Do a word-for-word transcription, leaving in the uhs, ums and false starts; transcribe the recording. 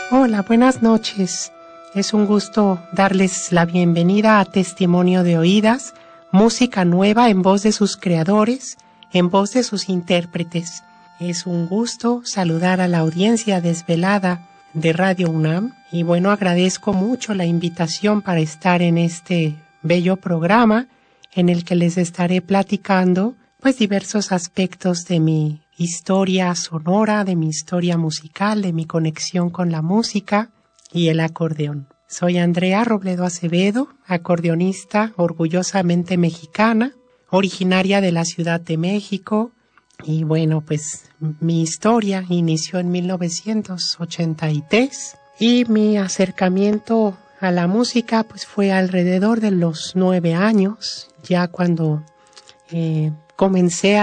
Hola, buenas noches. Es un gusto darles la bienvenida a Testimonio de Oídas, música nueva en voz de sus creadores, en voz de sus intérpretes. Es un gusto saludar a la audiencia desvelada de Radio UNAM y bueno, agradezco mucho la invitación para estar en este bello programa en el que les estaré platicando pues diversos aspectos de mi historia sonora, de mi historia musical, de mi conexión con la música y el acordeón. Soy Andrea Robledo Acevedo, acordeonista orgullosamente mexicana, originaria de la Ciudad de México. Y bueno, pues mi historia inició en mil novecientos ochenta y tres y mi acercamiento a la música pues fue alrededor de los nueve años, ya cuando eh, comencé a